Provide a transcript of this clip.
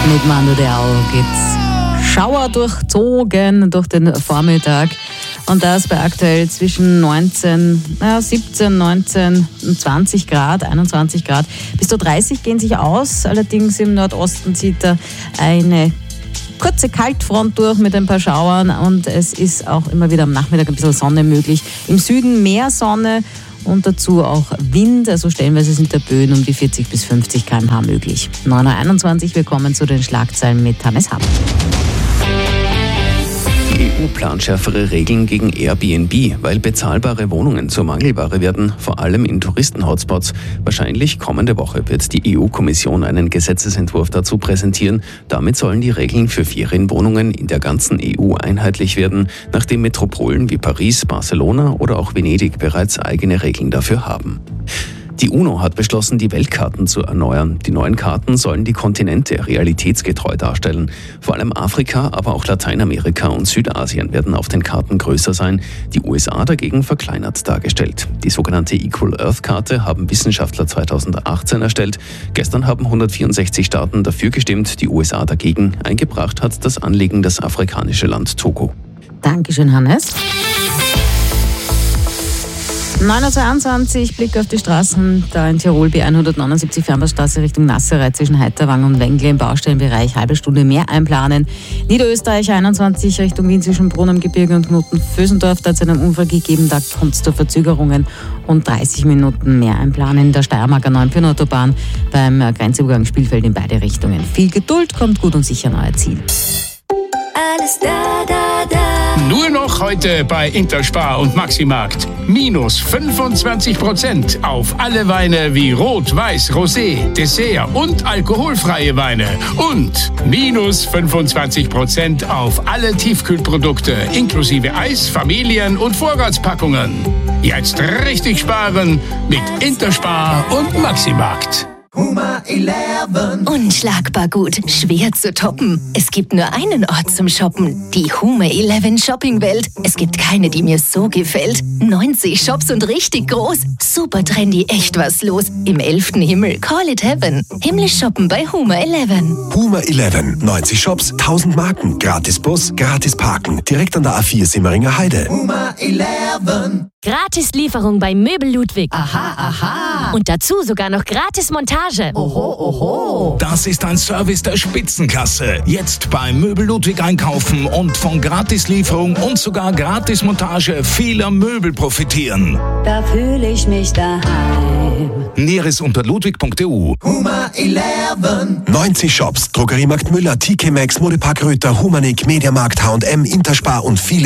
Mit Mando Diao geht's Schauer durchzogen durch den Vormittag. Und das bei aktuell zwischen 17, 19 und 20 Grad, 21 Grad. Bis zu 30 gehen sich aus. Allerdings im Nordosten zieht da eine kurze Kaltfront durch mit ein paar Schauern. Und es ist auch immer wieder am Nachmittag ein bisschen Sonne möglich. Im Süden mehr Sonne und dazu auch Wind. Also stellenweise sind da Böen um die 40 bis 50 km/h möglich. 9.21 Uhr, wir kommen zu den Schlagzeilen mit Hannes Hamm. Die EU plant schärfere Regeln gegen Airbnb, weil bezahlbare Wohnungen zur Mangelware werden, vor allem in Touristen-Hotspots. Wahrscheinlich kommende Woche wird die EU-Kommission einen Gesetzesentwurf dazu präsentieren. Damit sollen die Regeln für Ferienwohnungen in der ganzen EU einheitlich werden, nachdem Metropolen wie Paris, Barcelona oder auch Venedig bereits eigene Regeln dafür haben. Die UNO hat beschlossen, die Weltkarten zu erneuern. Die neuen Karten sollen die Kontinente realitätsgetreu darstellen. Vor allem Afrika, aber auch Lateinamerika und Südasien werden auf den Karten größer sein. Die USA dagegen verkleinert dargestellt. Die sogenannte Equal Earth Karte haben Wissenschaftler 2018 erstellt. Gestern haben 164 Staaten dafür gestimmt, die USA dagegen. Eingebracht hat das Anliegen das afrikanische Land Togo. Dankeschön, Hannes. 9.22 Uhr, Blick auf die Straßen, da in Tirol B179 Fernbahnstraße Richtung Nassereit zwischen Heiterwang und Wengle im Baustellenbereich halbe Stunde mehr einplanen. Niederösterreich 21 Richtung Wien zwischen Brunn am Gebirge und Knoten-Vösendorf, da hat es einen Unfall gegeben, da kommt es zu Verzögerungen und 30 Minuten mehr einplanen. In der Steiermarker 9 Autobahn beim Grenzübergang Spielfeld in beide Richtungen. Viel Geduld, kommt gut und sicher an euer Ziel. Alles da, da, da. Nur noch heute bei Interspar und Maximarkt. Minus 25% auf alle Weine wie Rot, Weiß, Rosé, Dessert und alkoholfreie Weine. Und minus 25% auf alle Tiefkühlprodukte inklusive Eis, Familien- und Vorratspackungen. Jetzt richtig sparen mit Interspar und Maximarkt. Huma 11. Unschlagbar gut, schwer zu toppen. Es gibt nur einen Ort zum Shoppen, die Huma 11 Shoppingwelt. Es gibt keine, die mir so gefällt. 90 Shops und richtig groß. Super trendy, echt was los. Im 11. Himmel, call it heaven. Himmlisch shoppen bei Huma 11. Huma 11, 90 Shops, 1000 Marken, gratis Bus, gratis Parken. Direkt an der A4 Simmeringer Heide. Huma 11. Gratis Lieferung bei Möbel Ludwig. Aha, aha. Und dazu sogar noch gratis Montage. Oho, oho. Das ist ein Service der Spitzenklasse. Jetzt bei Möbel Ludwig einkaufen und von Gratislieferung und sogar Gratismontage vieler Möbel profitieren. Da fühle ich mich daheim. Näheres unter ludwig.eu. Huma 11. 90 Shops, Drogeriemarkt Müller, TK Maxx, Modepark Röther, Humanik, Mediamarkt, H&M, Interspar und viele